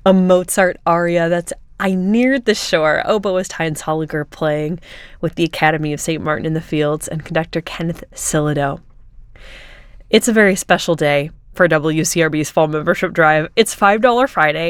a Mozart aria that's I Neared the Shore. Oboe was Tynes Holliger playing with the Academy of St. Martin in the Fields and conductor Kenneth Silido. It's a very special day for WCRB's Fall Membership Drive. It's $5 Friday.